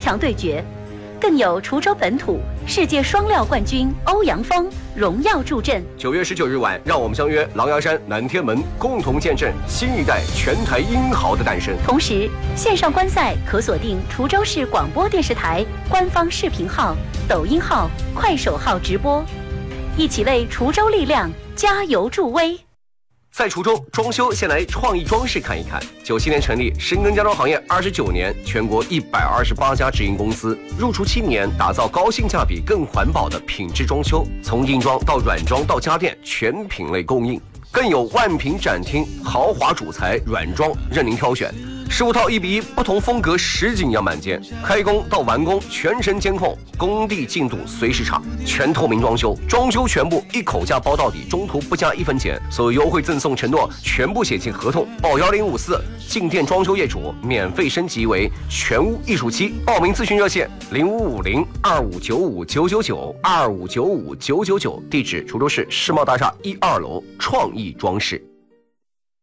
强对决，更有滁州本土世界双料冠军欧阳锋荣耀助阵。 9月19日晚，让我们相约狼牙山南天门，共同见证新一代全台英豪的诞生。 同时，线上观赛可锁定滁州市广播电视台官方视频号、抖音号、快手号直播，一起为滁州力量加油助威。 在滁州装修，先来创意装饰看一看。97年成立，深耕家装行业29年，全国128家直营公司，入驻7年，打造高性价比、更环保的品质装修，从硬装到软装到家电，全品类供应。更有万品展厅，豪华主材软装任您挑选。15套1:1，不同风格实景样板间，开工到完工全程监控，工地进度随时查，全透明装修，装修全部一口价包到底，中途不加1分钱，所有优惠赠送承诺全部写进合同，报1054，进店装修业主免费升级为全屋艺术漆，报名咨询热线055025959992595999，地址滁州市世贸大厦1、2楼创意装饰。